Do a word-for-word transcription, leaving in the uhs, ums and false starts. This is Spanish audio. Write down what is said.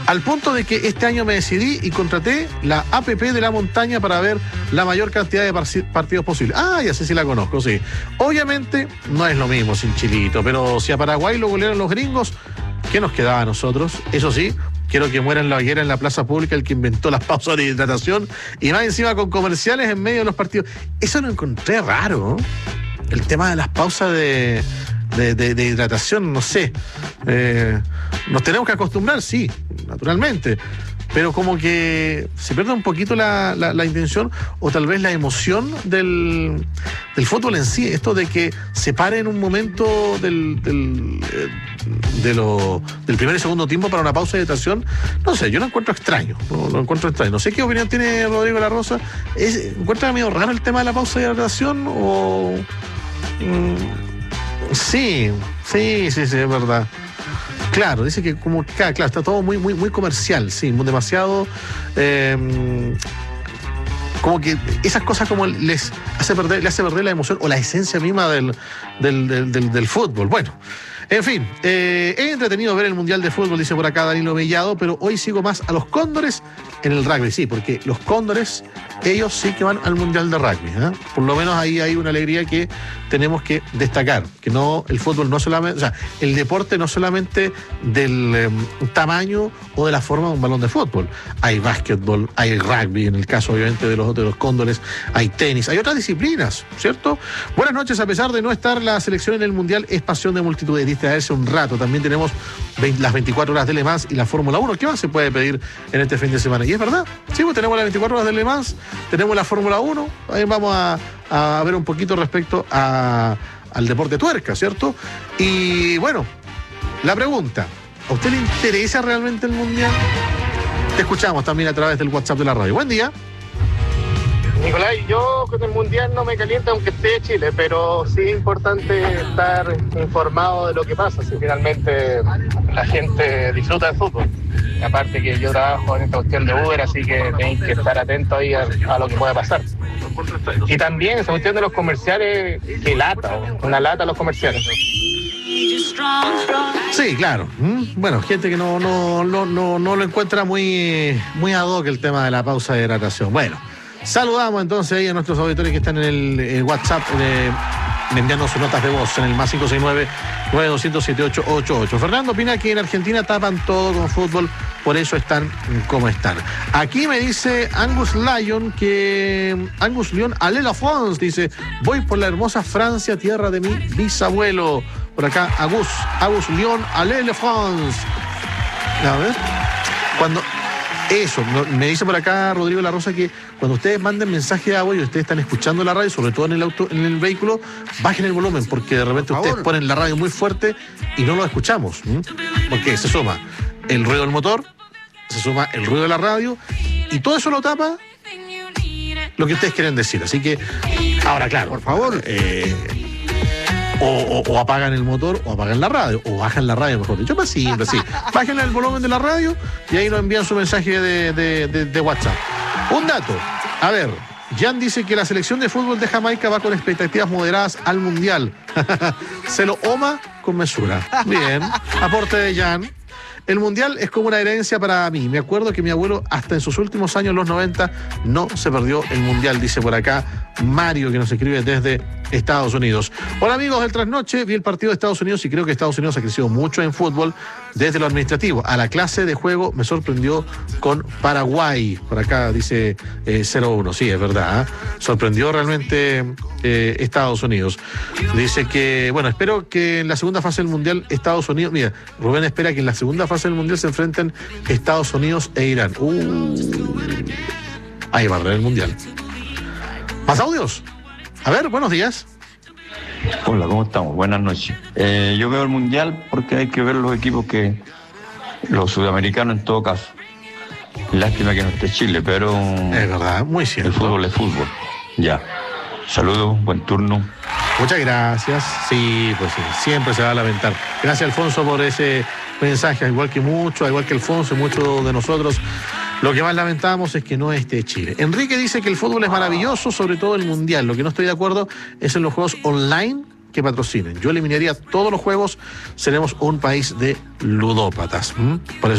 Al punto de que este año me decidí y contraté la app de la montaña para ver la mayor cantidad de partidos posible. Ah, ya sé si la conozco, sí. Obviamente no es lo mismo sin Chilito, pero si a Paraguay lo golearon los gringos, ¿qué nos quedaba a nosotros? Eso sí, quiero que muera en la hoguera en la plaza pública el que inventó las pausas de hidratación y más encima con comerciales en medio de los partidos. Eso lo encontré raro, ¿no? El tema de las pausas de, de, de, de hidratación, no sé. Eh, nos tenemos que acostumbrar, sí, naturalmente. Pero como que se pierde un poquito la, la, la intención o tal vez la emoción del, del fútbol en sí. Esto de que se pare en un momento del, del, de lo, del primer y segundo tiempo para una pausa de hidratación. No sé, yo lo encuentro extraño. No, lo encuentro extraño. No sé qué opinión tiene Rodrigo La Rosa. ¿Es, ¿Encuentra medio raro el tema de la pausa de hidratación o...? Mm, sí, sí, sí, sí, es verdad. Claro, dice que como claro, claro, está todo muy, muy, muy comercial, sí, demasiado eh, como que esas cosas como les hace perder, le hace perder la emoción o la esencia misma del, del, del, del, del fútbol. Bueno, en fin, eh, he entretenido ver el Mundial de Fútbol, dice por acá Danilo Mellado, pero hoy sigo más a los Cóndores en el rugby, sí, porque los Cóndores, ellos sí que van al Mundial de Rugby, ¿eh? Por lo menos ahí hay una alegría que tenemos que destacar, que no, el fútbol no solamente, o sea, el deporte no solamente del eh, tamaño o de la forma de un balón de fútbol. Hay básquetbol, hay rugby, en el caso obviamente de los, de los Cóndores, hay tenis, hay otras disciplinas, ¿cierto? Buenas noches, a pesar de no estar la selección en el Mundial, es pasión de multitudes, distraerse un rato. También tenemos veinte, las veinticuatro horas de Le Mans y la Fórmula uno. ¿Qué más se puede pedir en este fin de semana? Y es verdad, sí, pues tenemos las veinticuatro horas de Le Mans, tenemos la Fórmula uno, ahí vamos a, a ver un poquito respecto a, al deporte tuerca, ¿cierto? Y bueno, la pregunta, ¿a usted le interesa realmente el Mundial? Te escuchamos también a través del WhatsApp de la radio. Buen día. Nicolás, yo con el Mundial no me calienta aunque esté Chile, pero sí es importante estar informado de lo que pasa, si finalmente la gente disfruta del fútbol. Y aparte que yo trabajo en esta cuestión de Uber, así que tenéis que estar atentos ahí a, a lo que pueda pasar. Y también esa cuestión de los comerciales, que lata, una lata los comerciales. Sí, claro. Bueno, gente que no, no, no, no, no lo encuentra muy, muy ad hoc el tema de la pausa de hidratación. Bueno, saludamos entonces ahí a nuestros auditores que están en el, el WhatsApp eh, enviando sus notas de voz en el más cinco seis nueve, nueve dos cero cero, siete ocho ocho ocho. Fernando opina que en Argentina tapan todo con fútbol, por eso están como están. Aquí me dice Angus Lyon que Angus Lyon, allez la France, dice, voy por la hermosa Francia, tierra de mi bisabuelo. Por acá, Agus, Agus Lyon, allez la France. A ver, cuando... Eso, me dice por acá Rodrigo La Rosa que cuando ustedes manden mensaje de agua y ustedes están escuchando la radio, sobre todo en el auto, en el vehículo, bajen el volumen, porque de repente ustedes ponen la radio muy fuerte y no lo escuchamos. ¿Mm? Porque se suma el ruido del motor, se suma el ruido de la radio, y todo eso lo tapa lo que ustedes quieren decir. Así que, ahora claro, por favor, eh, O, o, o apagan el motor o apagan la radio o bajan la radio, mejor dicho, más simple, sí. Bajen el volumen de la radio y ahí nos envían su mensaje de, de, de, de WhatsApp. Un dato, a ver, Jan dice que la selección de fútbol de Jamaica va con expectativas moderadas al Mundial. Se lo oma con mesura. Bien, aporte de Jan. El Mundial es como una herencia para mí. Me acuerdo que mi abuelo, hasta en sus últimos años, los noventa, no se perdió el Mundial, dice por acá Mario, que nos escribe desde Estados Unidos. Hola amigos del Trasnoche, vi el partido de Estados Unidos y creo que Estados Unidos ha crecido mucho en fútbol desde lo administrativo. A la clase de juego me sorprendió con Paraguay. Por acá dice eh, cero uno, sí, es verdad. ¿eh? Sorprendió realmente eh, Estados Unidos. Dice que, bueno, espero que en la segunda fase del Mundial Estados Unidos, mira, Rubén espera que en la segunda fase del Mundial se enfrenten Estados Unidos e Irán. Uh, ahí va a arder el Mundial. ¿Más audios? A ver, buenos días. Hola, ¿cómo estamos? Buenas noches. Eh, yo veo el Mundial porque hay que ver los equipos que... Los sudamericanos en todo caso. Lástima que no esté Chile, pero... Es verdad, muy cierto. El fútbol es fútbol. Ya. Saludos, buen turno. Muchas gracias. Sí, pues sí, siempre se va a lamentar. Gracias, Alfonso, por ese mensaje. Igual que mucho, igual que Alfonso y muchos de nosotros, lo que más lamentamos es que no esté Chile. Enrique dice que el fútbol es maravilloso, sobre todo el Mundial. Lo que no estoy de acuerdo es en los juegos online que patrocinen. Yo eliminaría todos los juegos, seremos un país de ludópatas. ¿Mm? Por eso